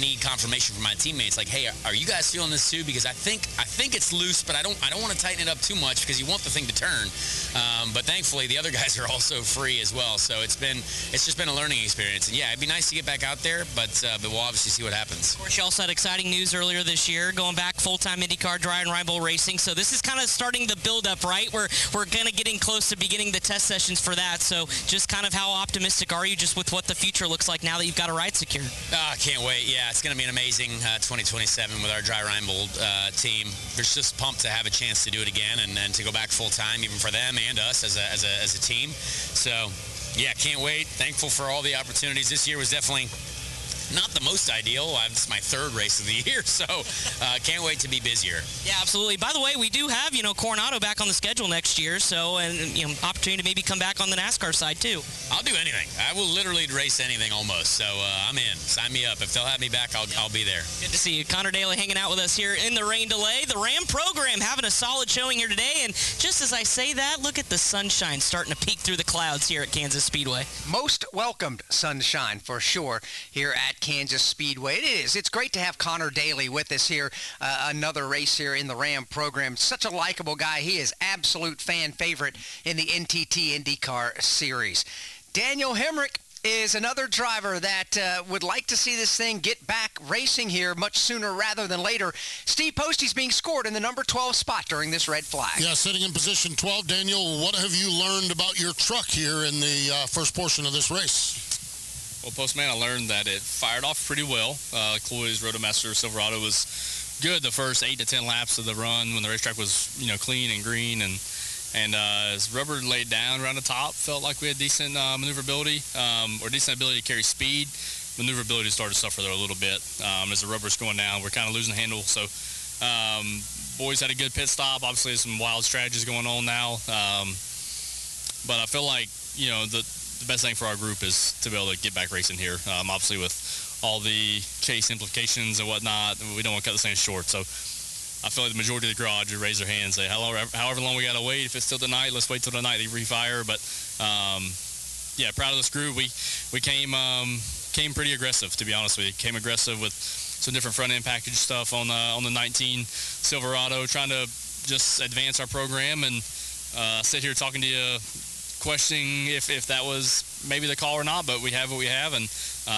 need confirmation from my teammates, like, hey, are you guys feeling this too? Because I think it's loose, but I don't want to tighten it up too much because you want the thing to turn. But thankfully, the other guys are also free as well. So it's just been a learning experience. And yeah, it'd be nice to get back out there, but we'll obviously see what happens. Of course, you also had exciting news earlier this year, going back full-time IndyCar Dry and Ryan Bull Racing. So this is kind of starting the build-up, right? We're kind of getting close to beginning the test sessions for that. So just kind of how optimistic are you just with what the future looks like now that you've got a ride secured? I can't wait. Yeah, it's going to be an amazing 2027 with our Dry Ryan Bull team. We're just pumped to have a chance to do it again and to go back full-time, even for them and us as a team. So, yeah, can't wait. Thankful for all the opportunities. This year was definitely not the most ideal. It's my third race of the year, so can't wait to be busier. Yeah, absolutely. By the way, we do have, Coronado back on the schedule next year, so, and, opportunity to maybe come back on the NASCAR side, too. I'll do anything. I will literally race anything almost, so I'm in. Sign me up. If they'll have me back, I'll be there. Good to see you. Connor Daly hanging out with us here in the rain delay. The Ram program having a solid showing here today, and just as I say that, look at the sunshine starting to peek through the clouds here at Kansas Speedway. Most welcomed sunshine, for sure, here at Kansas Speedway. It is. It's great to have Connor Daly with us here. Another race here in the Ram program. Such a likable guy. He is absolute fan favorite in the NTT IndyCar Series. Daniel Hemrick is another driver that would like to see this thing get back racing here much sooner rather than later. Steve Postie's being scored in the number 12 spot during this red flag. Yeah, sitting in position 12. Daniel, what have you learned about your truck here in the first portion of this race? Well, Postman, I learned that it fired off pretty well. Cloy's Rotomaster Silverado was good the first 8 to 10 laps of the run when the racetrack was, clean and green. And as rubber laid down around the top, felt like we had decent maneuverability or decent ability to carry speed. Maneuverability started to suffer there a little bit. As the rubber's going down, we're kind of losing the handle. So boys had a good pit stop. Obviously, there's some wild strategies going on now. But I feel like, the best thing for our group is to be able to get back racing here. Obviously, with all the chase implications and whatnot, we don't want to cut this thing short. So I feel like the majority of the garage would raise their hand and say, however long we got to wait. If it's still tonight, let's wait till tonight to refire. But, proud of this group. We came pretty aggressive, to be honest with you. Came aggressive with some different front-end package stuff on the 19 Silverado, trying to just advance our program and sit here talking to you, questioning if that was maybe the call or not, but we have what we have, and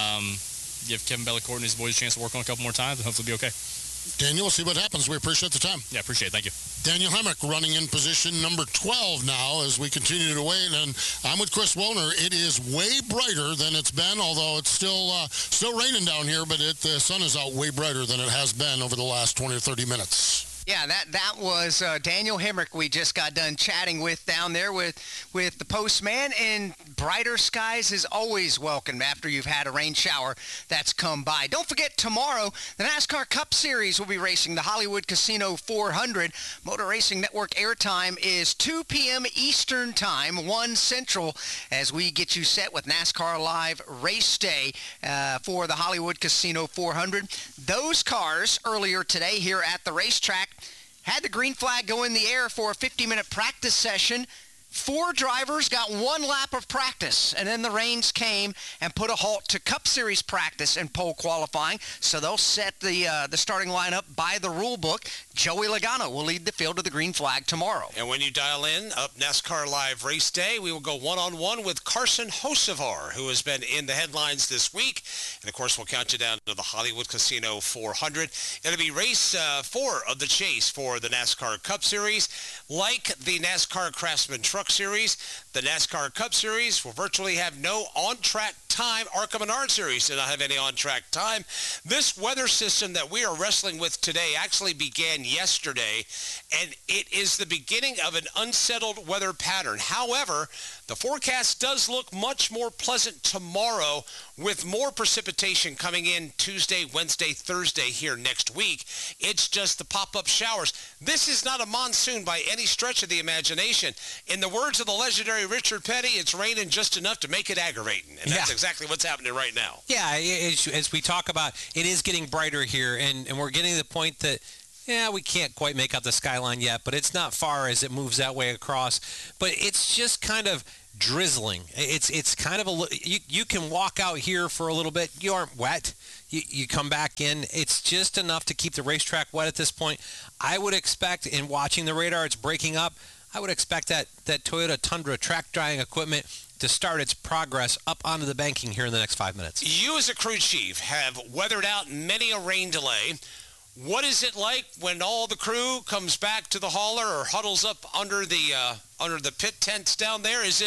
give Kevin Bellicourt and his boys a chance to work on a couple more times and hopefully be okay. Daniel, we'll see what happens. We appreciate the time. Yeah, appreciate it. Thank you. Daniel Hemrick running in position number 12 now as we continue to wait, and I'm with Chris Wollner. It is way brighter than it's been, although it's still raining down here, but the sun is out way brighter than it has been over the last 20 or 30 minutes. Yeah, that was Daniel Hemrick we just got done chatting with down there with the postman, and brighter skies is always welcome after you've had a rain shower that's come by. Don't forget, tomorrow, the NASCAR Cup Series will be racing the Hollywood Casino 400. Motor Racing Network airtime is 2 p.m. Eastern Time, 1 Central, as we get you set with NASCAR Live Race Day for the Hollywood Casino 400. Those cars earlier today here at the racetrack had the green flag go in the air for a 50-minute practice session. 4 drivers got 1 lap of practice, and then the rains came and put a halt to Cup Series practice and pole qualifying, so they'll set the starting lineup by the rule book. Joey Logano will lead the field to the green flag tomorrow. And when you dial in, up NASCAR Live Race Day, we will go one-on-one with Carson Hocevar, who has been in the headlines this week. And, of course, we'll count you down to the Hollywood Casino 400. It'll be race 4 of the chase for the NASCAR Cup Series. Like the NASCAR Craftsman Truck Series, the NASCAR Cup Series will virtually have no on-track time. ARCA Menard Series did not have any on-track time. This weather system that we are wrestling with today actually began yesterday, and it is the beginning of an unsettled weather pattern. However, the forecast does look much more pleasant tomorrow, with more precipitation coming in Tuesday, Wednesday, Thursday here next week. It's just the pop-up showers. This is not a monsoon by any stretch of the imagination. In the words of the legendary Richard Petty, it's raining just enough to make it aggravating. And that's exactly what's happening right now. Yeah, as we talk about, it is getting brighter here, and we're getting to the point that, we can't quite make out the skyline yet, but it's not far as it moves that way across. But it's just kind of drizzling. It's kind of you can walk out here for a little bit. You aren't wet. You come back in. It's just enough to keep the racetrack wet at this point. I would expect, in watching the radar, it's breaking up. I would expect that Toyota Tundra track drying equipment to start its progress up onto the banking here in the next 5 minutes. You as a crew chief have weathered out many a rain delay. What is it like when all the crew comes back to the hauler or huddles up under the pit tents down there? Is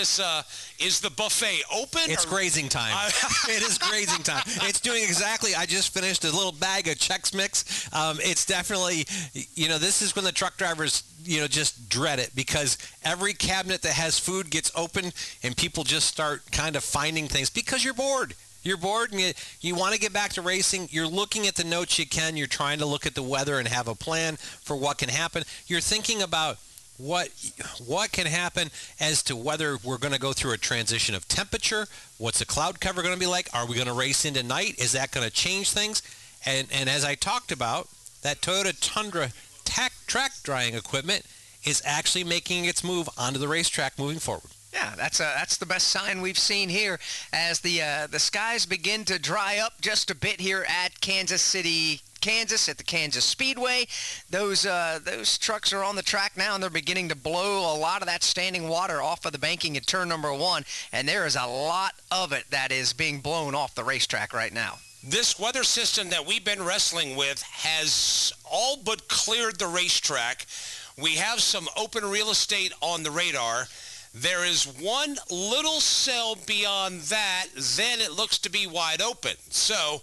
the buffet open? It's grazing time. It is grazing time. It's doing exactly. I just finished a little bag of Chex Mix. It's definitely, this is when the truck drivers, just dread it, because every cabinet that has food gets open and people just start kind of finding things because you're bored. You're bored and you want to get back to racing. You're looking at the notes you can. You're trying to look at the weather and have a plan for what can happen. You're thinking about what can happen as to whether we're going to go through a transition of temperature. What's the cloud cover going to be like? Are we going to race into night? Is that going to change things? And as I talked about, that Toyota Tundra track drying equipment is actually making its move onto the racetrack moving forward. Yeah, that's the best sign we've seen here as the skies begin to dry up just a bit here at Kansas City, Kansas, at the Kansas Speedway. Those trucks are on the track now, and they're beginning to blow a lot of that standing water off of the banking at turn number 1, and there is a lot of it that is being blown off the racetrack right now. This weather system that we've been wrestling with has all but cleared the racetrack. We have some open real estate on the radar. There is one little cell beyond that, then it looks to be wide open. So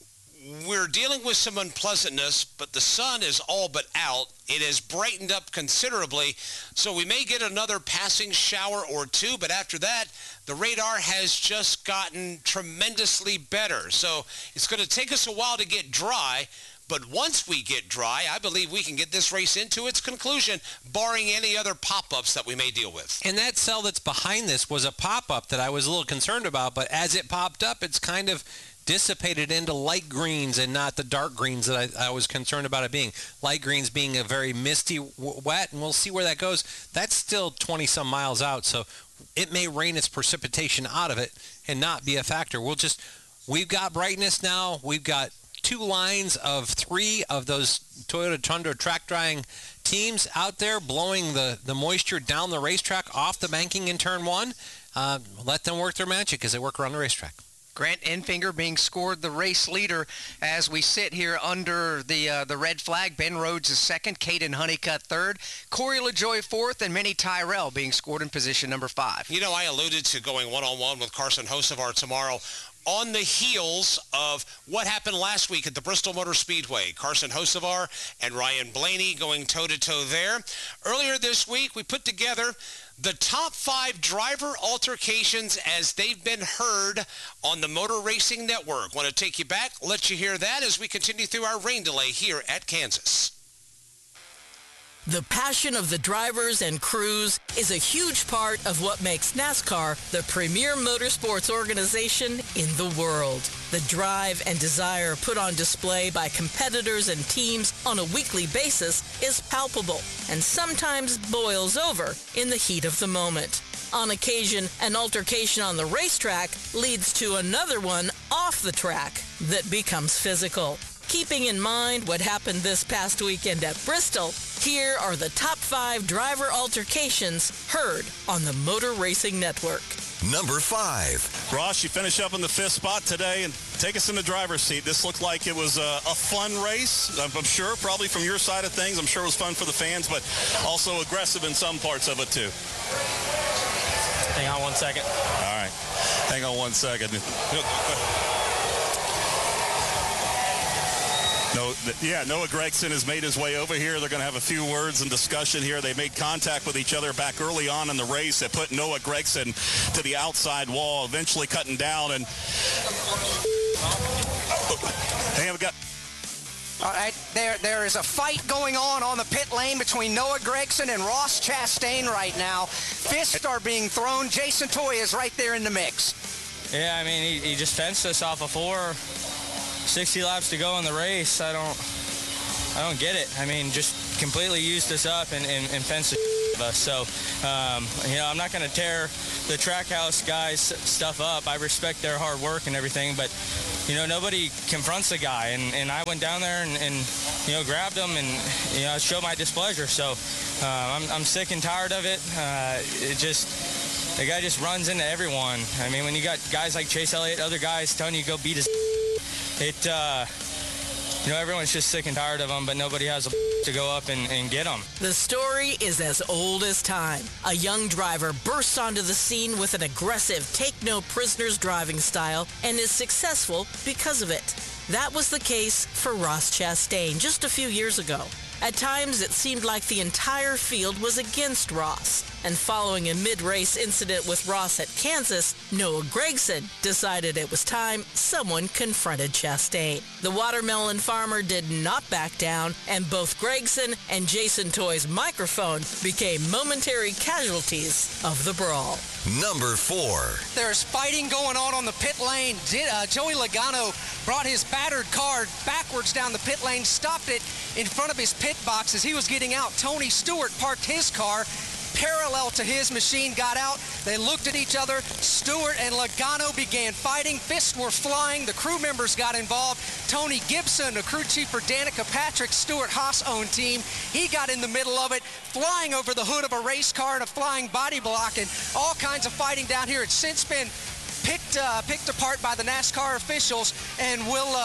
we're dealing with some unpleasantness, but the sun is all but out. It has brightened up considerably, so we may get another passing shower or two, but after that, the radar has just gotten tremendously better. So it's going to take us a while to get dry. But once we get dry, I believe we can get this race into its conclusion, barring any other pop-ups that we may deal with. And that cell that's behind this was a pop-up that I was a little concerned about, but as it popped up, it's kind of dissipated into light greens and not the dark greens that I was concerned about it being. Light greens being a very misty wet, and we'll see where that goes. That's still 20-some miles out, so it may rain its precipitation out of it and not be a factor. We've got brightness now. We've got 2 lines of 3 of those Toyota Tundra track drying teams out there blowing the moisture down the racetrack off the banking in turn 1. Let them work their magic as they work around the racetrack. Grant Enfinger being scored the race leader as we sit here under the red flag. Ben Rhodes is second, Caden Honeycutt third, Corey LaJoie fourth, and Minnie Tyrell being scored in position number 5. I alluded to going one-on-one with Carson Hocevar tomorrow on the heels of what happened last week at the Bristol Motor Speedway. Carson Hocevar and Ryan Blaney going toe-to-toe there. Earlier this week, we put together the top 5 driver altercations as they've been heard on the Motor Racing Network. Want to take you back, let you hear that as we continue through our rain delay here at Kansas. The passion of the drivers and crews is a huge part of what makes NASCAR the premier motorsports organization in the world. The drive and desire put on display by competitors and teams on a weekly basis is palpable and sometimes boils over in the heat of the moment. On occasion, an altercation on the racetrack leads to another one off the track that becomes physical. Keeping in mind what happened this past weekend at Bristol, here are the top 5 driver altercations heard on the Motor Racing Network. Number 5. Ross, you finish up in the 5th spot today and take us in the driver's seat. This looked like it was a fun race, I'm sure, probably from your side of things. I'm sure it was fun for the fans, but also aggressive in some parts of it too. Hang on 1 second. All right. Hang on 1 second. Noah Gragson has made his way over here. They're going to have a few words and discussion here. They made contact with each other back early on in the race. That put Noah Gragson to the outside wall, eventually cutting down. And All right, there is a fight going on the pit lane between Noah Gragson and Ross Chastain right now. Fists are being thrown. Jason Toya is right there in the mix. Yeah, I mean, he just fenced us off of 60 laps to go in the race. I don't get it. I mean, just completely used us up and fenced the of us. So, I'm not going to tear the Trackhouse guys' stuff up. I respect their hard work and everything, but, nobody confronts the guy. And I went down there and grabbed him and, showed my displeasure. So I'm sick and tired of it. The guy just runs into everyone. I mean, when you got guys like Chase Elliott, other guys telling you to go beat his everyone's just sick and tired of him, but nobody has to go up and get him. The story is as old as time. A young driver bursts onto the scene with an aggressive take-no-prisoners driving style and is successful because of it. That was the case for Ross Chastain just a few years ago. At times, it seemed like the entire field was against Ross. And following a mid-race incident with Ross at Kansas, Noah Gragson decided it was time someone confronted Chastain. The watermelon farmer did not back down, and both Gragson and Jason Toy's microphone became momentary casualties of the brawl. Number 4. There's fighting going on the pit lane. Joey Logano brought his battered car backwards down the pit lane, stopped it in front of his pit box as he was getting out. Tony Stewart parked his car parallel to his machine, got out. They looked at each other. Stewart and Logano began fighting. Fists were flying. The crew members got involved. Tony Gibson, the crew chief for Danica Patrick, Stewart Haas-owned team, he got in the middle of it, flying over the hood of a race car and a flying body block, and all kinds of fighting down here. It's since been picked apart by the NASCAR officials, and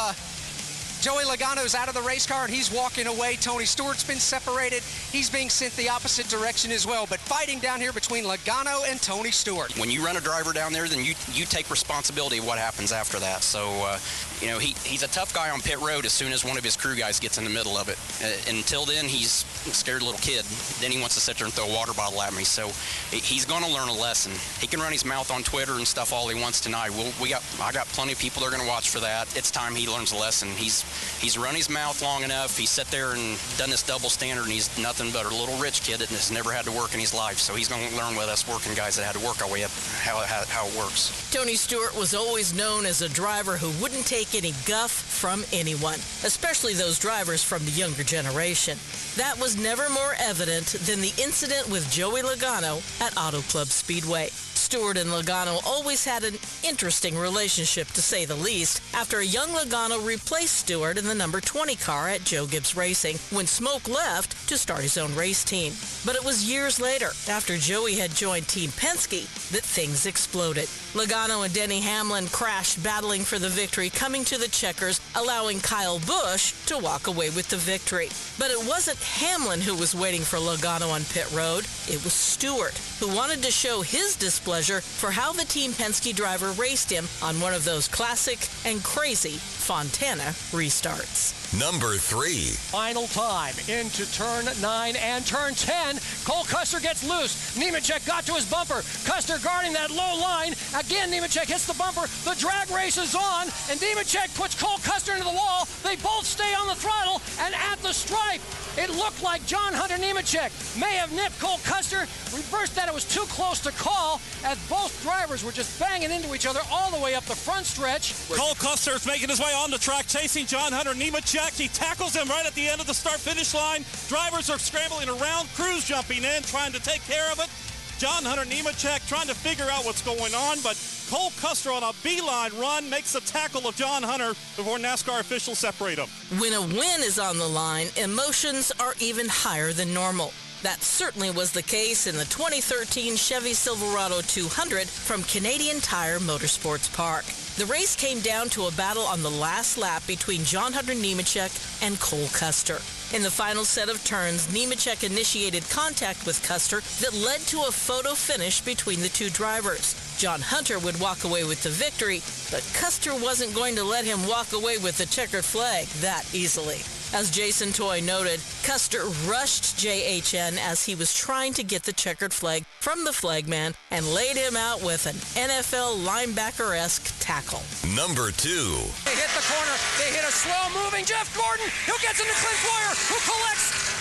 Joey Logano's out of the race car and he's walking away. Tony Stewart's been separated. He's being sent the opposite direction as well. But fighting down here between Logano and Tony Stewart. When you run a driver down there, then you take responsibility of what happens after that. So, he's a tough guy on pit road as soon as one of his crew guys gets in the middle of it. Until then, he's a scared little kid. Then he wants to sit there and throw a water bottle at me. So he's going to learn a lesson. He can run his mouth on Twitter and stuff all he wants tonight. I got plenty of people that are going to watch for that. It's time he learns a lesson. He's run his mouth long enough. He sat there and done this double standard, and he's nothing but a little rich kid that has never had to work in his life. So he's going to learn with us working guys that had to work our way up how it works. Tony Stewart was always known as a driver who wouldn't take any guff from anyone, especially those drivers from the younger generation. That was never more evident than the incident with Joey Logano at Auto Club Speedway. Stewart and Logano always had an interesting relationship, to say the least, after a young Logano replaced Stewart in the number 20 car at Joe Gibbs Racing when Smoke left to start his own race team. But it was years later, after Joey had joined Team Penske, that things exploded. Logano and Denny Hamlin crashed, battling for the victory, coming to the checkers, allowing Kyle Busch to walk away with the victory. But it wasn't Hamlin who was waiting for Logano on pit road. It was Stewart, who wanted to show his displeasure for how the Team Penske driver raced him on one of those classic and crazy Fontana restarts. Number 3. Final time into turn 9 and turn 10. Cole Custer gets loose. Nemechek got to his bumper. Custer guarding that low line. Again, Nemechek hits the bumper. The drag race is on, and Nemechek puts Cole Custer into the wall. They both stay on the throttle, and at the stripe, it looked like John Hunter Nemechek may have nipped Cole Custer. Reversed that. It was too close to call, as both drivers were just banging into each other all the way up the front stretch. Cole Custer is making his way on the track, chasing John Hunter Nemechek. He tackles him right at the end of the start-finish line. Drivers are scrambling around, crews jumping in, trying to take care of it. John Hunter Nemechek trying to figure out what's going on, but Cole Custer on a beeline run makes the tackle of John Hunter before NASCAR officials separate them. When a win is on the line, emotions are even higher than normal. That certainly was the case in the 2013 Chevy Silverado 200 from Canadian Tire Motorsports Park. The race came down to a battle on the last lap between John Hunter Nemechek and Cole Custer. In the final set of turns, Nemechek initiated contact with Custer that led to a photo finish between the two drivers. John Hunter would walk away with the victory, but Custer wasn't going to let him walk away with the checkered flag that easily. As Jason Toy noted, Custer rushed JHN as he was trying to get the checkered flag from the flagman and laid him out with an NFL linebacker-esque tackle. Number 2. They hit the corner. They hit a slow-moving Jeff Gordon, who gets into Clint Boyer, who collects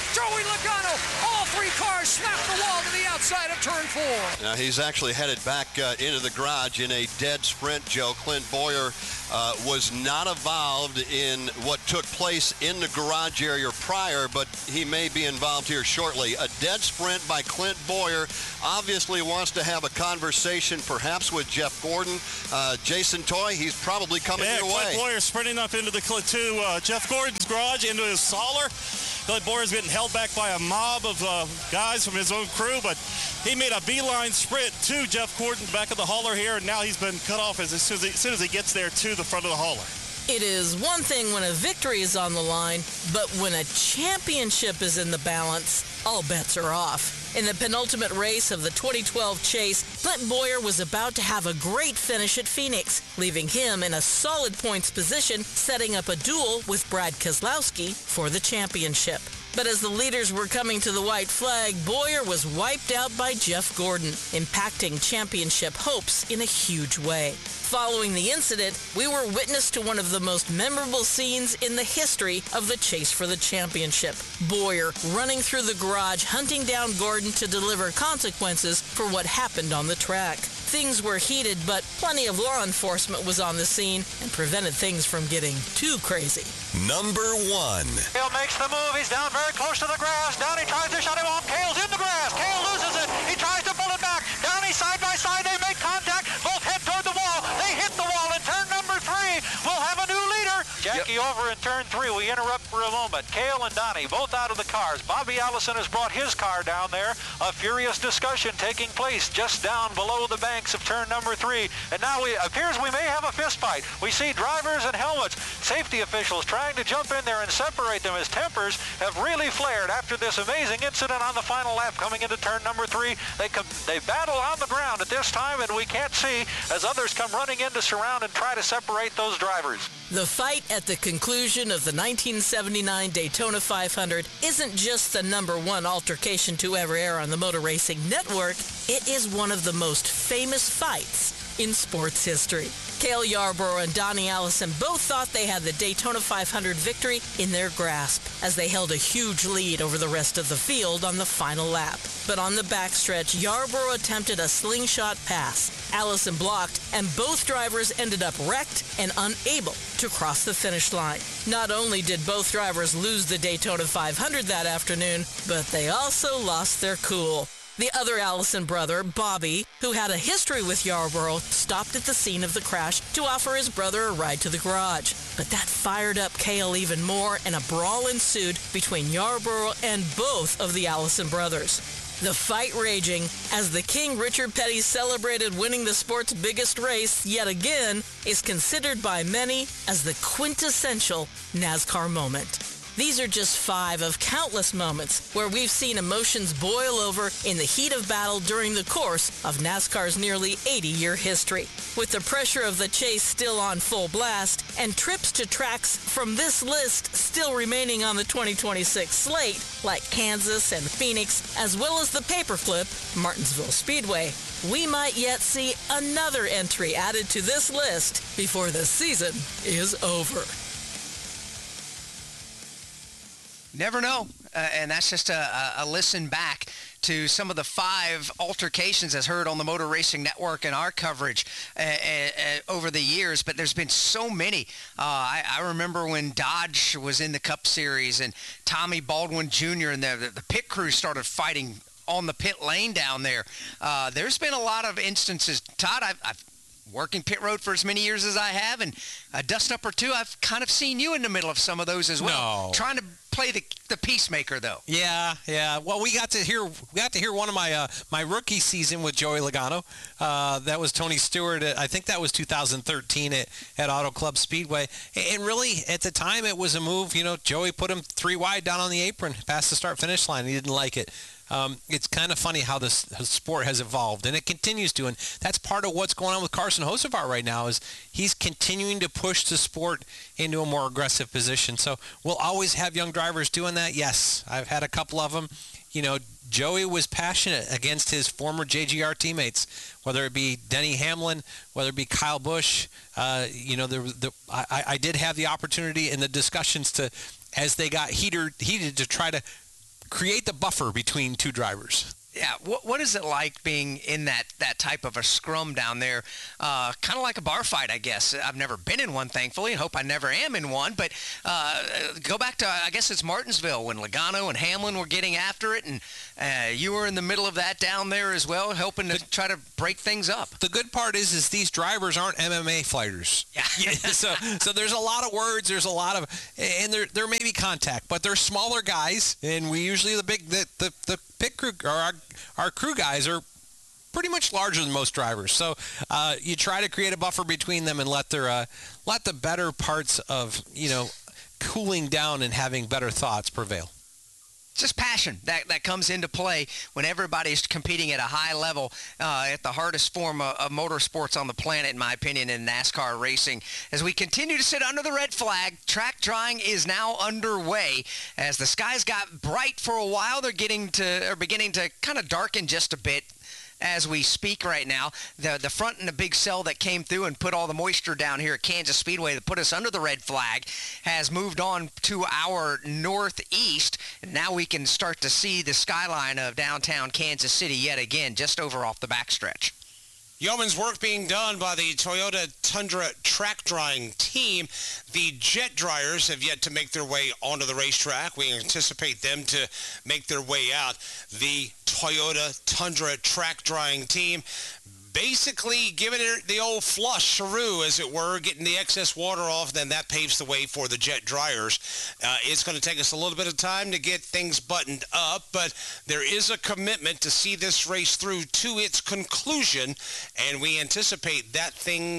Joey Logano. All three cars smack the wall to the outside of turn 4. Now he's actually headed back into the garage in a dead sprint, Joe. Clint Bowyer was not involved in what took place in the garage area prior, but he may be involved here shortly. A dead sprint by Clint Bowyer. Obviously wants to have a conversation perhaps with Jeff Gordon. Jason Toy, he's probably coming your way. Clint Bowyer sprinting up into the Jeff Gordon's garage, into his hauler. Clint Bowyer's getting held back by a mob of guys from his own crew, but he made a beeline sprint to Jeff Gordon back of the hauler here, and now he's been cut off as soon as he gets there to the front of the hauler. It is one thing when a victory is on the line, but when a championship is in the balance, all bets are off. In the penultimate race of the 2012 chase, Clint Bowyer was about to have a great finish at Phoenix, leaving him in a solid points position, setting up a duel with Brad Keselowski for the championship. But as the leaders were coming to the white flag, Bowyer was wiped out by Jeff Gordon, impacting championship hopes in a huge way. Following the incident, we were witness to one of the most memorable scenes in the history of the chase for the championship. Bowyer running through the garage, hunting down Gordon to deliver consequences for what happened on the track. Things were heated, but plenty of law enforcement was on the scene and prevented things from getting too crazy. Number 1. Cale makes the move. He's down very close to the grass. Downey tries to shut him off. Cale's in the grass. Cale loses it. He tries to pull it back. Downey side by side. They make contact. Both head toward the wall. They hit the wall. And turn number 3 will have a new leader. Jackie over in turn 3. We interrupt for a moment. Cale and Donnie both out of the cars. Bobby Allison has brought his car down there. A furious discussion taking place just down below the banks of turn number 3. And now it appears we may have a fist fight. We see drivers and helmets. Safety officials trying to jump in there and separate them as tempers have really flared after this amazing incident on the final lap coming into turn number 3. They battle on the ground at this time, and we can't see as others come running in to surround and try to separate those drivers. The fight at the conclusion of the 1979 Daytona 500 isn't just the number 1 altercation to ever air on the Motor Racing Network. It is one of the most famous fights in sports history. Cale Yarborough and Donnie Allison both thought they had the Daytona 500 victory in their grasp as they held a huge lead over the rest of the field on the final lap. But on the backstretch, Yarborough attempted a slingshot pass. Allison blocked, and both drivers ended up wrecked and unable to cross the finish line. Not only did both drivers lose the Daytona 500 that afternoon, but they also lost their cool. The other Allison brother, Bobby, who had a history with Yarborough, stopped at the scene of the crash to offer his brother a ride to the garage. But that fired up Cale even more, and a brawl ensued between Yarborough and both of the Allison brothers. The fight raging as the King Richard Petty celebrated winning the sport's biggest race yet again is considered by many as the quintessential NASCAR moment. These are just 5 of countless moments where we've seen emotions boil over in the heat of battle during the course of NASCAR's nearly 80-year history. With the pressure of the chase still on full blast and trips to tracks from this list still remaining on the 2026 slate, like Kansas and Phoenix, as well as the paperclip, Martinsville Speedway, we might yet see another entry added to this list before the season is over. Never know. And that's just a listen back to some of the 5 altercations as heard on the Motor Racing Network and our coverage over the years. But there's been so many. I remember when Dodge was in the Cup Series and Tommy Baldwin Jr. and the pit crew started fighting on the pit lane down there. There's been a lot of instances. Todd, I've working pit road for as many years as I have, and a dust-up or 2, I've kind of seen you in the middle of some of those as well. No. Trying to play the peacemaker, though. Yeah. Well, we got to hear one of my rookie season with Joey Logano. That was Tony Stewart. I think that was 2013 at Auto Club Speedway. And really, at the time, it was a move. You know, Joey put him 3 wide down on the apron past the start-finish line. He didn't like it. It's kind of funny how this sport has evolved, and it continues to, and that's part of what's going on with Carson Hocevar right now is he's continuing to push the sport into a more aggressive position. So we'll always have young drivers doing that. Yes, I've had a couple of them. You know, Joey was passionate against his former JGR teammates, whether it be Denny Hamlin, whether it be Kyle Busch. I did have the opportunity in the discussions to, as they got heated to try to create the buffer between two drivers. Yeah, what is it like being in that type of a scrum down there? Kind of like a bar fight, I guess. I've never been in one, thankfully, and hope I never am in one. But go back to, I guess it's Martinsville, when Logano and Hamlin were getting after it, and you were in the middle of that down there as well, helping to try to break things up. The good part is these drivers aren't MMA fighters. Yeah. So there's a lot of words, there's a lot of, and there may be contact, but they're smaller guys, and we usually the pit crew, or our crew guys are pretty much larger than most drivers. So you try to create a buffer between them and let the better parts of, cooling down and having better thoughts prevail. Just passion that comes into play when everybody's competing at a high level at the hardest form of motorsports on the planet, in my opinion, in NASCAR racing. As we continue to sit under the red flag, track drying is now underway. As the skies got bright for a while, they're beginning to kind of darken just a bit as we speak right now. The front and the big cell that came through and put all the moisture down here at Kansas Speedway that put us under the red flag has moved on to our northeast. And now we can start to see the skyline of downtown Kansas City yet again, just over off the backstretch. Yeoman's work being done by the Toyota Tundra track drying team. The jet dryers have yet to make their way onto the racetrack. We anticipate them to make their way out. The Toyota Tundra track drying team basically giving it the old flush-aroo, as it were, getting the excess water off, then that paves the way for the jet dryers. It's going to take us a little bit of time to get things buttoned up, but there is a commitment to see this race through to its conclusion, and we anticipate that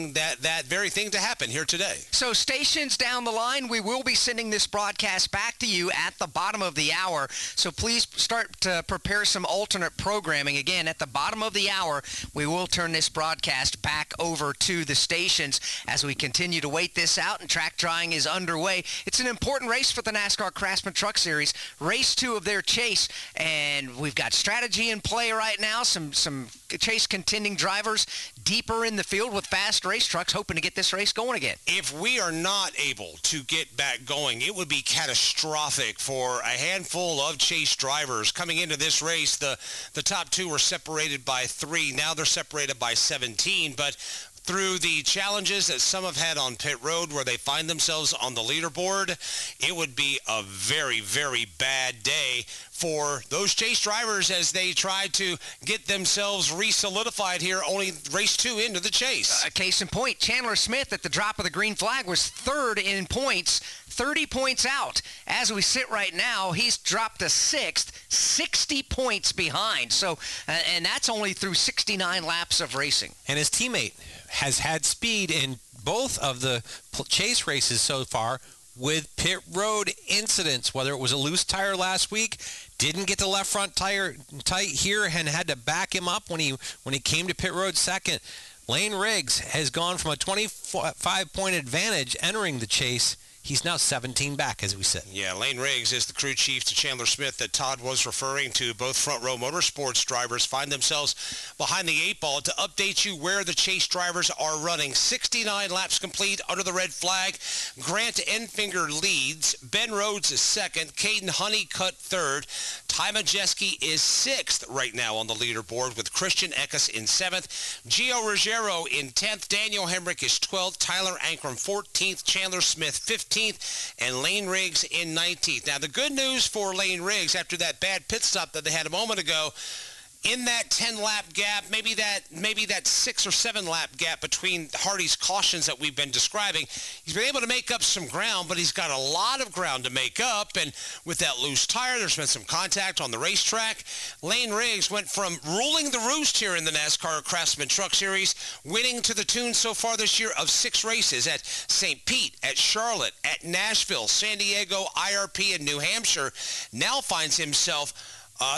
very thing to happen here today. So stations down the line, we will be sending this broadcast back to you at the bottom of the hour, so please start to prepare some alternate programming. Again, at the bottom of the hour, we will turn this broadcast back over to the stations as we continue to wait this out, and track drying is underway. It's an important race for the NASCAR Craftsman Truck Series, race 2 of their chase, and we've got strategy in play right now, some chase contending drivers deeper in the field with fast race trucks hoping to get this race going again. If we are not able to get back going, it would be catastrophic for a handful of chase drivers coming into this race. The top 2 were separated by 3. Now they're separated by 17, but through the challenges that some have had on pit road where they find themselves on the leaderboard, it would be a very, very bad day for those chase drivers as they try to get themselves re-solidified here, only race 2 into the chase. Case in point, Chandler Smith at the drop of the green flag was 3rd in points, 30 points out. As we sit right now, he's dropped to 6th, 60 points behind. So, and that's only through 69 laps of racing. And his teammate has had speed in both of the chase races so far with pit road incidents, whether it was a loose tire last week, didn't get the left front tire tight here and had to back him up when he came to pit road second. Lane Riggs has gone from a 25-point advantage entering the chase. He's now 17 back as we sit. Yeah, Lane Riggs is the crew chief to Chandler Smith that Todd was referring to. Both Front Row Motorsports drivers find themselves behind the 8 ball. To update you where the chase drivers are running, 69 laps complete under the red flag. Grant Enfinger leads. Ben Rhodes is second. Caden Honeycutt third. Ty Majeski is 6th right now on the leaderboard with Christian Eckes in 7th. Gio Ruggiero in 10th. Daniel Hemrick is 12th. Tyler Ankrum 14th. Chandler Smith 15th. And Lane Riggs in 19th. Now, the good news for Lane Riggs after that bad pit stop that they had a moment ago, in that 10-lap gap, maybe that 6 or 7-lap gap between Hardy's cautions that we've been describing, he's been able to make up some ground, but he's got a lot of ground to make up. And with that loose tire, there's been some contact on the racetrack. Lane Riggs went from ruling the roost here in the NASCAR Craftsman Truck Series, winning to the tune so far this year of 6 races at St. Pete, at Charlotte, at Nashville, San Diego, IRP, and New Hampshire. Now finds himself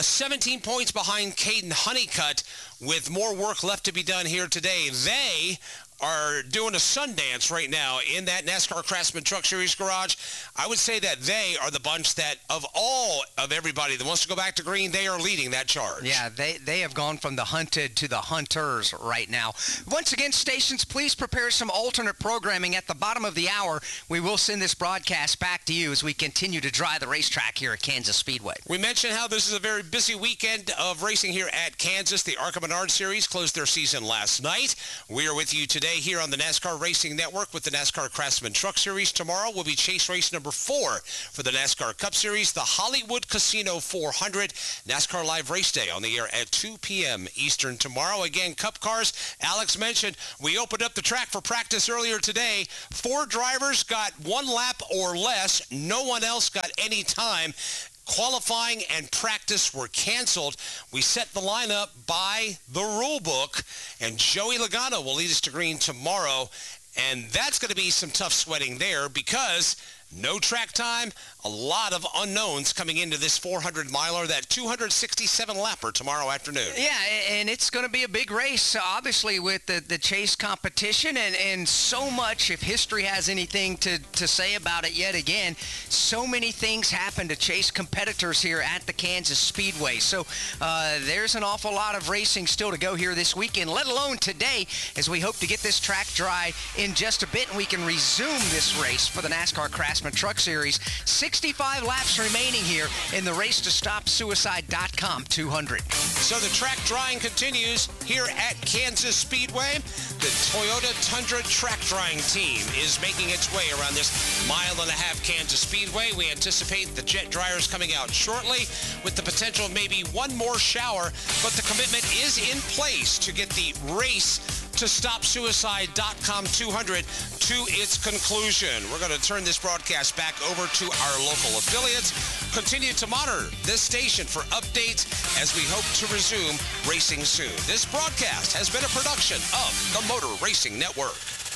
17 points behind Caden Honeycutt with more work left to be done here today. They are doing a Sundance right now in that NASCAR Craftsman Truck Series garage. I would say that they are the bunch that, of everybody that wants to go back to green, they are leading that charge. Yeah, they have gone from the hunted to the hunters right now. Once again, stations, please prepare some alternate programming at the bottom of the hour. We will send this broadcast back to you as we continue to drive the racetrack here at Kansas Speedway. We mentioned how this is a very busy weekend of racing here at Kansas. The ARCA Menard Series closed their season last night. We are with you today here on the NASCAR Racing Network with the NASCAR Craftsman Truck Series. Tomorrow will be chase race number 4 for the NASCAR Cup Series, the Hollywood Casino 400. NASCAR Live Race Day on the air at 2 p.m. Eastern tomorrow. Again, Cup cars, Alex mentioned, we opened up the track for practice earlier today. 4 drivers got 1 lap or less. No one else got any time. Qualifying and practice were canceled. We set the lineup by the rule book, and Joey Logano will lead us to green tomorrow. And that's going to be some tough sweating there because no track time, a lot of unknowns coming into this 400-miler, that 267-lapper tomorrow afternoon. Yeah, and it's going to be a big race, obviously, with the chase competition, and so much, if history has anything to say about it yet again, so many things happen to chase competitors here at the Kansas Speedway. So there's an awful lot of racing still to go here this weekend, let alone today, as we hope to get this track dry in just a bit, and we can resume this race for the NASCAR Craftsman Truck Series. 65 laps remaining here in the Race to Stop Suicide.com 200. So the track drying continues here at Kansas Speedway. The Toyota Tundra track drying team is making its way around this 1.5 mile Kansas Speedway. We anticipate the jet dryers coming out shortly with the potential of maybe one more shower, but the commitment is in place to get the Race to Stop Suicide.com 200 to its conclusion. We're going to turn this broadcast back over to our local affiliates. Continue to monitor this station for updates as we hope to resume racing soon. This broadcast has been a production of the Motor Racing Network.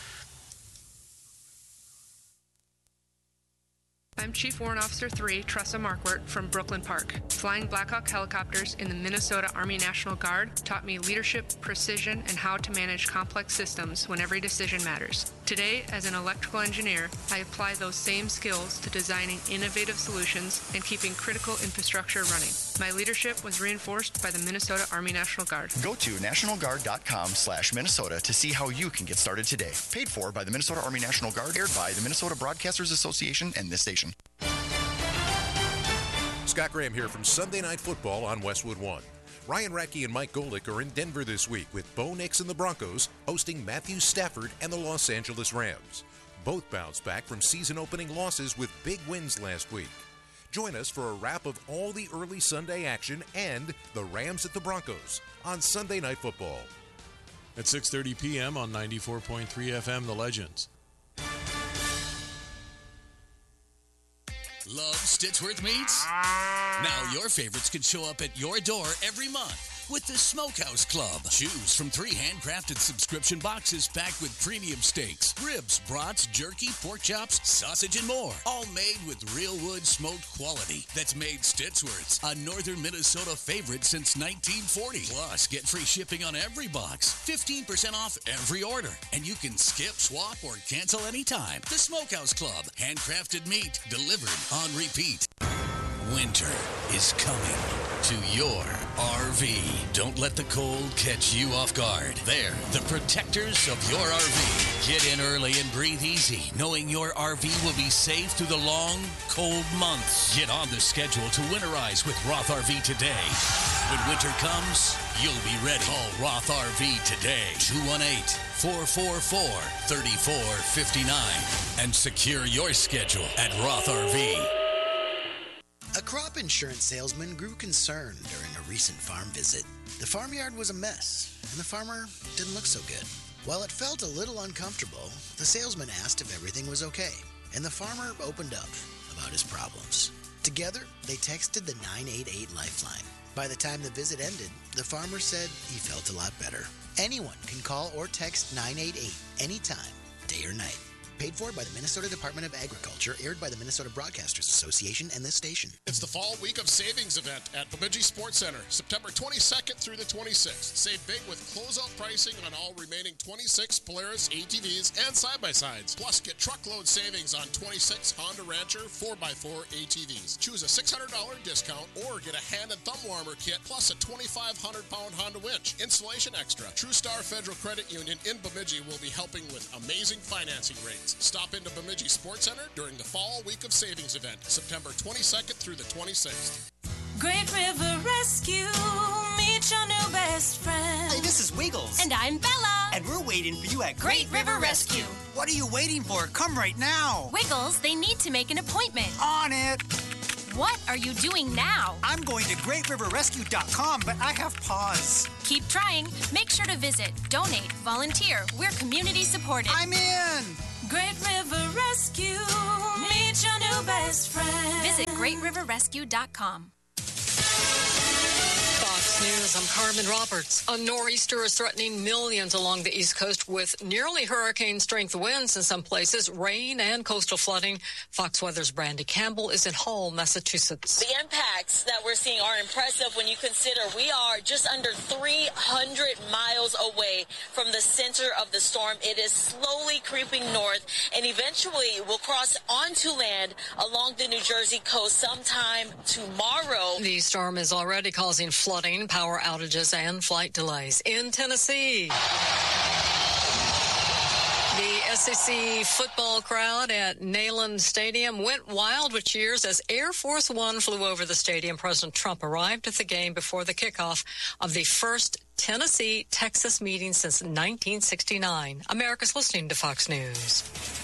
I'm Chief Warrant Officer 3, Tressa Markwart from Brooklyn Park. Flying Blackhawk helicopters in the Minnesota Army National Guard taught me leadership, precision, and how to manage complex systems when every decision matters. Today, as an electrical engineer, I apply those same skills to designing innovative solutions and keeping critical infrastructure running. My leadership was reinforced by the Minnesota Army National Guard. Go to nationalguard.com/Minnesota to see how you can get started today. Paid for by the Minnesota Army National Guard, aired by the Minnesota Broadcasters Association and this station. Scott Graham here from Sunday Night Football on Westwood One. Ryan Rackey and Mike Golick are in Denver this week with Bo Nix and the Broncos hosting Matthew Stafford and the Los Angeles Rams. Both bounced back from season-opening losses with big wins last week. Join us for a wrap of all the early Sunday action and the Rams at the Broncos on Sunday Night Football. At 6:30 p.m. on 94.3 FM, The Legends. Love Stitchworth Meats? Now your favorites can show up at your door every month with the Smokehouse Club. Choose from 3 handcrafted subscription boxes packed with premium steaks, ribs, brats, jerky, pork chops, sausage, and more. All made with real wood smoked quality that's made Stitchworth's a northern Minnesota favorite since 1940. Plus, get free shipping on every box, 15% off every order, and you can skip, swap, or cancel anytime. The Smokehouse Club. Handcrafted meat delivered on repeat. Winter is coming to your RV. Don't let the cold catch you off guard. They're the protectors of your RV. Get in early and breathe easy, knowing your RV will be safe through the long, cold months. Get on the schedule to winterize with Roth RV today. When winter comes, you'll be ready. Call Roth RV today, 218-444-3459, and secure your schedule at Roth RV. A crop insurance salesman grew concerned during a recent farm visit. The farmyard was a mess, and the farmer didn't look so good. While it felt a little uncomfortable, the salesman asked if everything was okay, and the farmer opened up about his problems. Together, they texted the 988 Lifeline. By the time the visit ended, the farmer said he felt a lot better. Anyone can call or text 988 anytime, day or night. Paid for by the Minnesota Department of Agriculture, aired by the Minnesota Broadcasters Association and this station. It's the Fall Week of Savings event at Bemidji Sports Center, September 22nd through the 26th. Save big with closeout pricing on all remaining 26 Polaris ATVs and side-by-sides. Plus, get truckload savings on 26 Honda Rancher 4x4 ATVs. Choose a $600 discount or get a hand and thumb warmer kit plus a 2,500-pound Honda winch. Installation extra. TrueStar Federal Credit Union in Bemidji will be helping with amazing financing rates. Stop into Bemidji Sports Center during the Fall Week of Savings event, September 22nd through the 26th. Great River Rescue, meet your new best friend. Hey, this is Wiggles. And I'm Bella. And we're waiting for you at Great River Rescue. What are you waiting for? Come right now. Wiggles, they need to make an appointment. On it. What are you doing now? I'm going to GreatRiverRescue.com, but I have pause. Keep trying. Make sure to visit, donate, volunteer. We're community supported. I'm in. Great River Rescue, meet your new best friend. Visit GreatRiverRescue.com. Fox News, I'm Carmen Roberts. A nor'easter is threatening millions along the East Coast with nearly hurricane-strength winds in some places, rain and coastal flooding. Fox Weather's Brandy Campbell is in Hull, Massachusetts. The impacts that we're seeing are impressive when you consider we are just under 300 miles away from the center of the storm. It is slowly creeping north and eventually will cross onto land along the New Jersey coast sometime tomorrow. The storm is already causing flooding, power outages, and flight delays in Tennessee. The SEC football crowd at Neyland Stadium went wild with cheers as Air Force One flew over the stadium. President Trump arrived at the game before the kickoff of the first Tennessee-Texas meeting since 1969. America's listening to Fox News.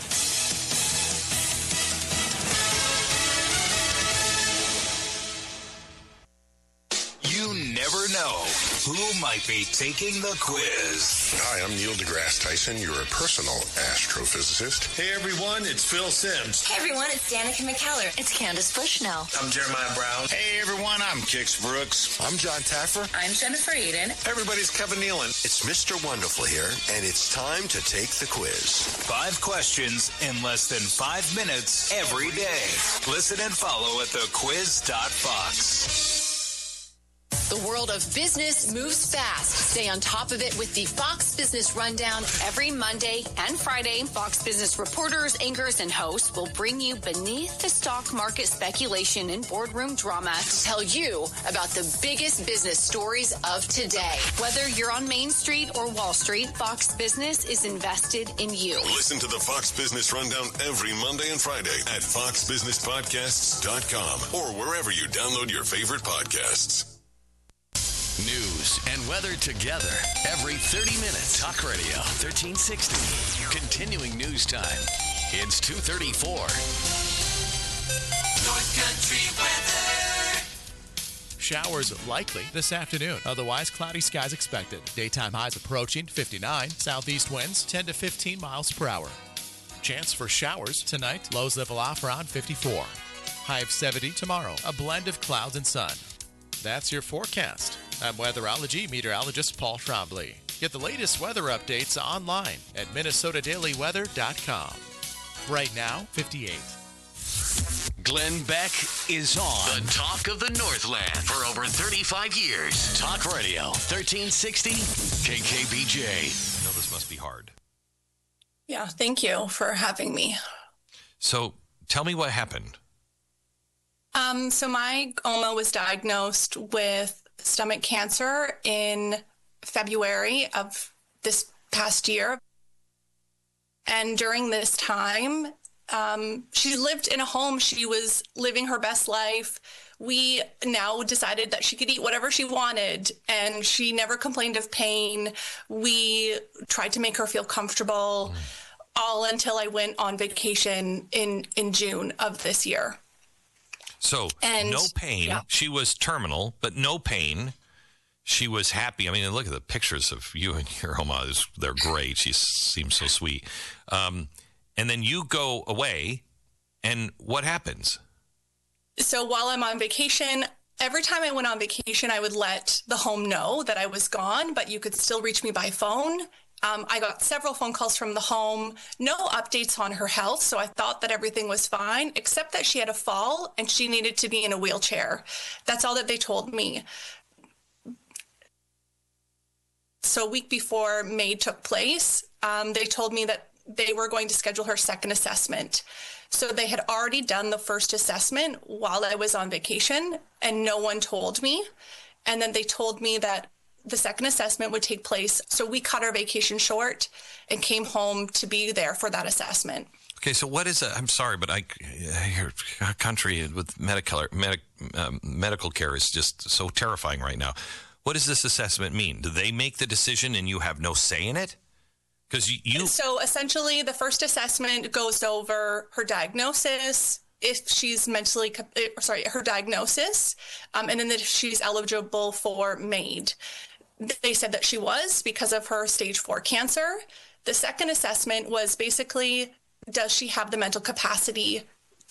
You never know who might be taking the quiz. Hi, I'm Neil deGrasse Tyson, your personal astrophysicist. Hey everyone, it's Phil Simms. Hey everyone, it's Danica McKellar. It's Candace Bushnell. I'm Jeremiah Brown. Hey everyone, I'm Kix Brooks. I'm John Taffer. I'm Jennifer Eden. Everybody's Kevin Nealon. It's Mr. Wonderful here, and it's time to take the quiz. 5 questions in less than 5 minutes every day. Listen and follow at thequiz.fox. The world of business moves fast. Stay on top of it with the Fox Business Rundown every Monday and Friday. Fox Business reporters, anchors, and hosts will bring you beneath the stock market speculation and boardroom drama to tell you about the biggest business stories of today. Whether you're on Main Street or Wall Street, Fox Business is invested in you. Listen to the Fox Business Rundown every Monday and Friday at foxbusinesspodcasts.com or wherever you download your favorite podcasts. News and weather together every 30 minutes. Talk Radio 1360. Continuing news time. It's 2:34. North Country weather. Showers likely this afternoon. Otherwise, cloudy skies expected. Daytime highs approaching 59. Southeast winds 10 to 15 miles per hour. Chance for showers tonight. Lows level off around 54. High of 70 tomorrow. A blend of clouds and sun. That's your forecast. I'm weatherology meteorologist Paul Trombley. Get the latest weather updates online at minnesotadailyweather.com. Right now, 58. Glenn Beck is on. The talk of the Northland for over 35 years. Talk Radio 1360 KKBJ. I know this must be hard. Yeah, thank you for having me. So tell me what happened. So my Oma was diagnosed with stomach cancer in February of this past year. And during this time, she lived in a home. She was living her best life. We now decided that she could eat whatever she wanted, and she never complained of pain. We tried to make her feel comfortable, all until I went on vacation in June of this year. So no pain. Yeah. She was terminal, but no pain. She was happy. I mean, look at the pictures of you and your Oma. They're great. She seems so sweet. And then you go away, and what happens? So while I'm on vacation, every time I went on vacation, I would let the home know that I was gone, but you could still reach me by phone. I got several phone calls from the home, no updates on her health, so I thought that everything was fine, except that she had a fall and she needed to be in a wheelchair. That's all that they told me. So a week before MAID took place, they told me that they were going to schedule her second assessment. So they had already done the first assessment while I was on vacation, and no one told me. And then they told me that the second assessment would take place. So we cut our vacation short and came home to be there for that assessment. Okay, so what is I'm sorry, but your country with medical care is just so terrifying right now. What does this assessment mean? Do they make the decision and you have no say in it? Because you. So essentially, the first assessment goes over her diagnosis, if she's her diagnosis, and then if she's eligible for MAID. They said that she was because of her stage 4 cancer. The second assessment was basically, does she have the mental capacity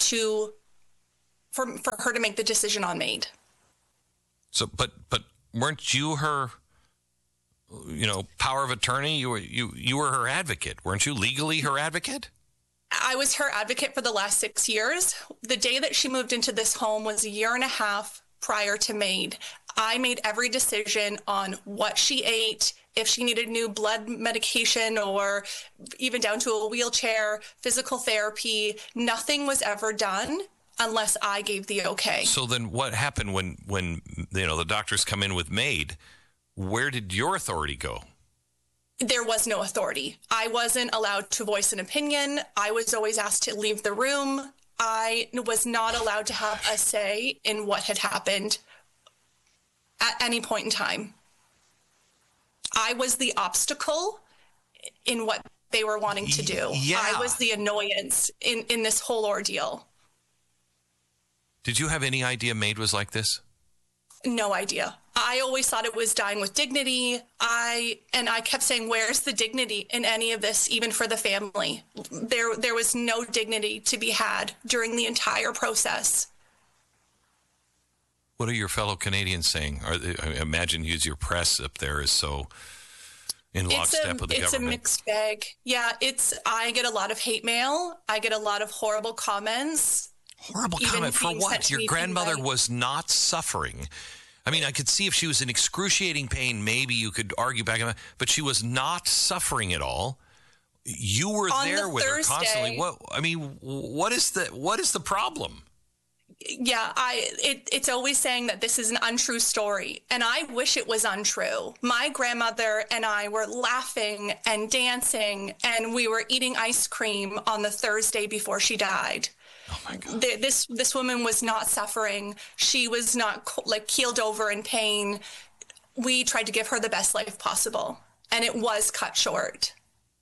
for her to make the decision on MAID? So, but weren't you her, power of attorney? You were her advocate, weren't you? Legally her advocate? I was her advocate for the last 6 years. The day that she moved into this home was a year and a half prior to MAID. I made every decision on what she ate, if she needed new blood medication or even down to a wheelchair, physical therapy. Nothing was ever done unless I gave the okay. So then what happened when the doctors come in with MAID? Where did your authority go? There was no authority. I wasn't allowed to voice an opinion. I was always asked to leave the room. I was not allowed to have a say in what had happened at any point in time. I was the obstacle in what they were wanting to do. Yeah. I was the annoyance in this whole ordeal. Did you have any idea MAID was like this? No idea. I always thought it was dying with dignity. I kept saying, where's the dignity in any of this, even for the family? There was no dignity to be had during the entire process. What are your fellow Canadians saying? I imagine your press up there is so in lockstep with the government. It's a mixed bag. Yeah, I get a lot of hate mail. I get a lot of horrible comments. Horrible comment for what? Your grandmother was not suffering. I mean, I could see if she was in excruciating pain, maybe you could argue back, but she was not suffering at all. You were there with her constantly. What is the problem? Yeah, it's always saying that this is an untrue story, and I wish it was untrue. My grandmother and I were laughing and dancing, and we were eating ice cream on the Thursday before she died. Oh my God. This woman was not suffering. She was not keeled over in pain. We tried to give her the best life possible, and it was cut short.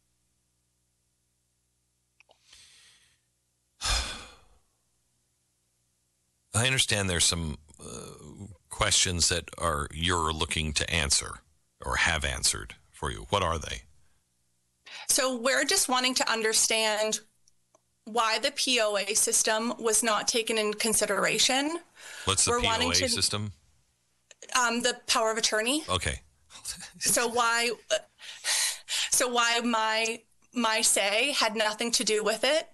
I understand there's some questions that you're looking to answer or have answered for you. What are they? So we're just wanting to understand why the POA system was not taken in consideration. What's the POA system? The power of attorney. Okay. So why my say had nothing to do with it?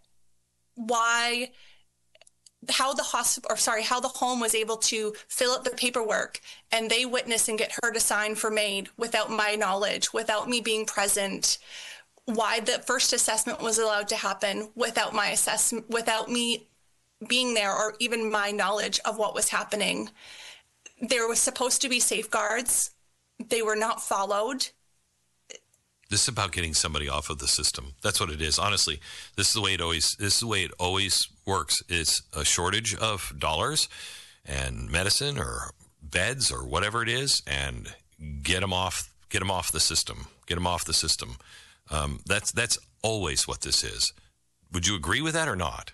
How the home was able to fill out the paperwork and they witness and get her to sign for MAID without my knowledge, without me being present. Why the first assessment was allowed to happen without my assessment, without me being there or even my knowledge of what was happening. There was supposed to be safeguards. They were not followed. This is about getting somebody off of the system. That's what it is. Honestly, this is the way it always works. It's a shortage of dollars and medicine or beds or whatever it is, and get them off the system. Get them off the system. That's always what this is. Would you agree with that or not?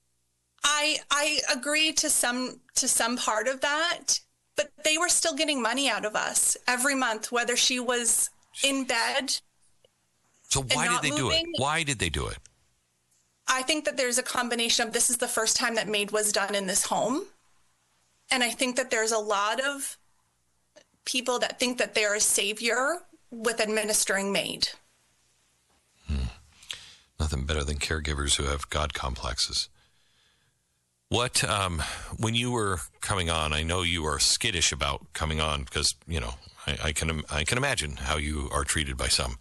I agree to some part of that, but they were still getting money out of us every month, whether she was in bed. So why did they do it? Why did they do it? I think that there's a combination of this is the first time that MAID was done in this home. And I think that there's a lot of people that think that they're a savior with administering MAID. Nothing better than caregivers who have God complexes. What, when you were coming on, I know you are skittish about coming on because, you know, I can imagine how you are treated by some.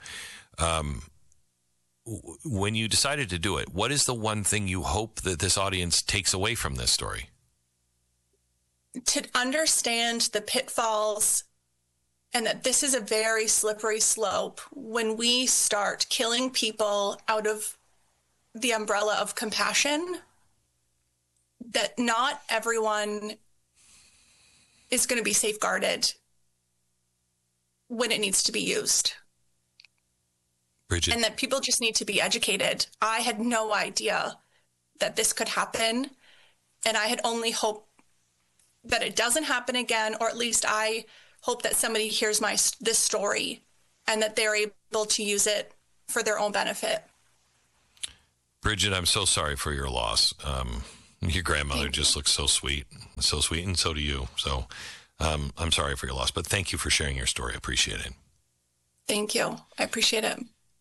When you decided to do it, what is the one thing you hope that this audience takes away from this story? To understand the pitfalls and that this is a very slippery slope when we start killing people out of the umbrella of compassion, that not everyone is going to be safeguarded when it needs to be used. Bridget. And that people just need to be educated. I had no idea that this could happen, and I had only hoped that it doesn't happen again, or at least I hope that somebody hears this story and that they're able to use it for their own benefit. Bridget, I'm so sorry for your loss. Your grandmother just looks so sweet, and so do you. So I'm sorry for your loss, but thank you for sharing your story. I appreciate it. Thank you. I appreciate it.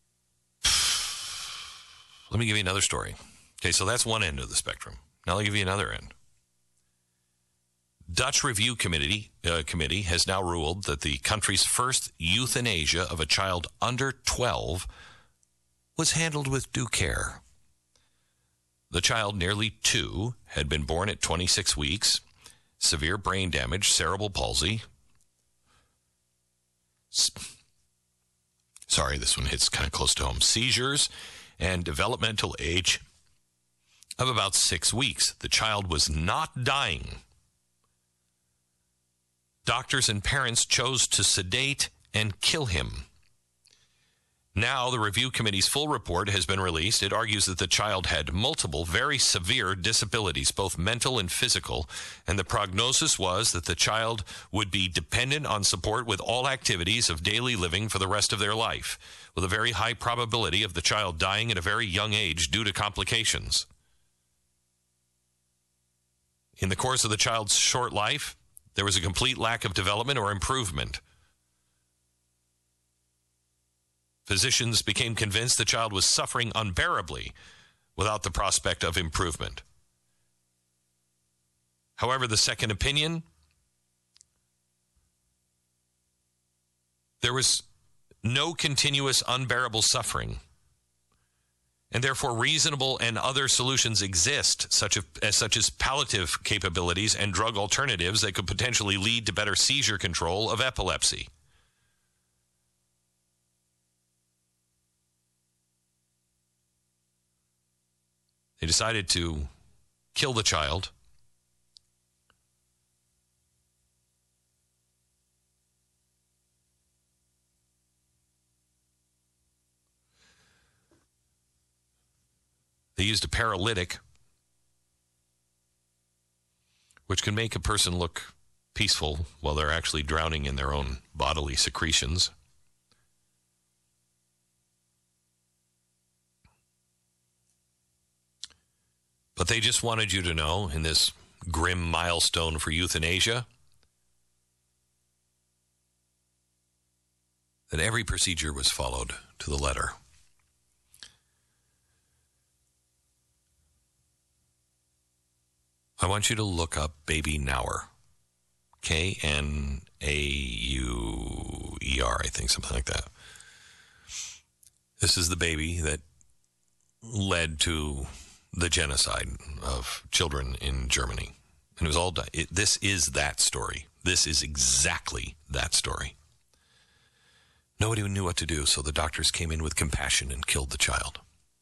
Let me give you another story. Okay, so that's one end of the spectrum. Now I'll give you another end. Dutch Review Committee has now ruled that the country's first euthanasia of a child under 12 was handled with due care. The child, nearly 2, had been born at 26 weeks, severe brain damage, cerebral palsy. Sorry, this one hits kind of close to home. Seizures and developmental age of about 6 weeks. The child was not dying. Doctors and parents chose to sedate and kill him. Now, the review committee's full report has been released. It argues that the child had multiple, very severe disabilities, both mental and physical, and the prognosis was that the child would be dependent on support with all activities of daily living for the rest of their life, with a very high probability of the child dying at a very young age due to complications. In the course of the child's short life, there was a complete lack of development or improvement. Physicians became convinced the child was suffering unbearably without the prospect of improvement. However, the second opinion, there was no continuous unbearable suffering, and therefore reasonable and other solutions exist, such as palliative capabilities and drug alternatives that could potentially lead to better seizure control of epilepsy. They decided to kill the child. They used a paralytic, which can make a person look peaceful while they're actually drowning in their own bodily secretions. But they just wanted you to know, in this grim milestone for euthanasia, that every procedure was followed to the letter. I want you to look up Baby Nauer. Knauer, I think, something like that. This is the baby that led to the genocide of children in Germany. And it was all done. This is that story. This is exactly that story. Nobody knew what to do, so the doctors came in with compassion and killed the child.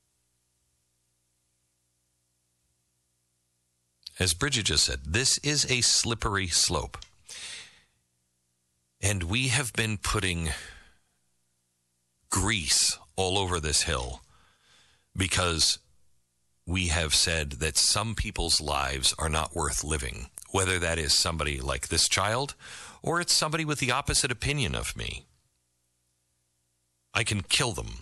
As Bridget just said, this is a slippery slope. And we have been putting grease all over this hill because we have said that some people's lives are not worth living, whether that is somebody like this child or it's somebody with the opposite opinion of me. I can kill them.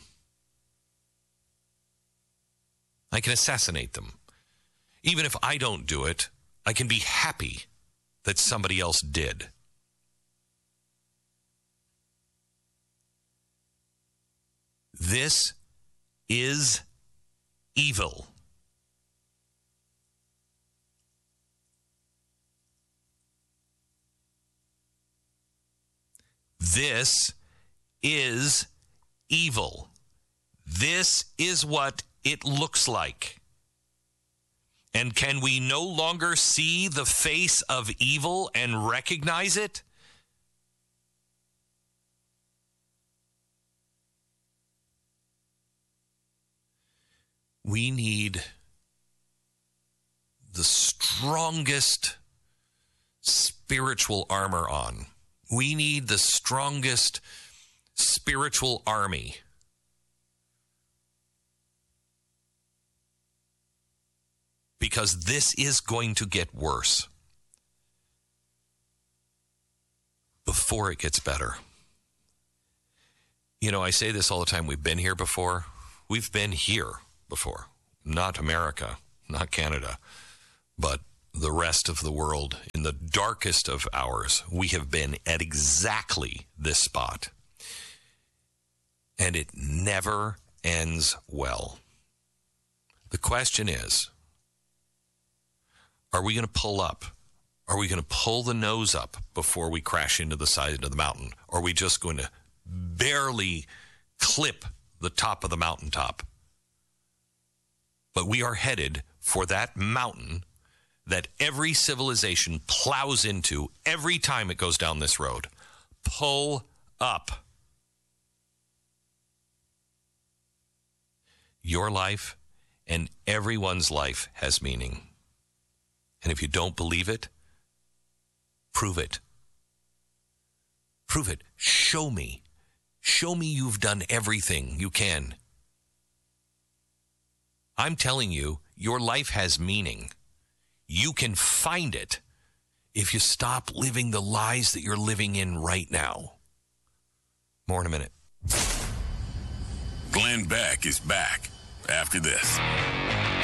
I can assassinate them. Even if I don't do it, I can be happy that somebody else did. This is evil. This is evil. This is what it looks like. And can we no longer see the face of evil and recognize it? We need the strongest spiritual armor on. We need the strongest spiritual army. Because this is going to get worse before it gets better. You know, I say this all the time. We've been here before. We've been here before. Not America, not Canada, but the rest of the world. In the darkest of hours, we have been at exactly this spot. And it never ends well. The question is, are we going to pull up? Are we going to pull the nose up before we crash into the side of the mountain? Or are we just going to barely clip the top of the mountaintop? But we are headed for that mountain that every civilization plows into every time it goes down this road. Pull up. Your life and everyone's life has meaning. And if you don't believe it, prove it. Prove it. Show me. Show me you've done everything you can. I'm telling you, your life has meaning. You can find it if you stop living the lies that you're living in right now. More in a minute. Glenn Beck is back after this.